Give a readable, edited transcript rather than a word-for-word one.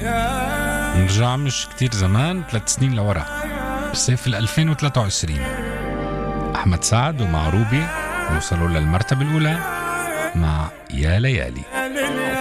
نرجع مش كتير زمان، 3 سنين لورا، بصيف 2023. أحمد سعد ومع روبي وصلوا للمرتبة الأولى مع يا ليالي.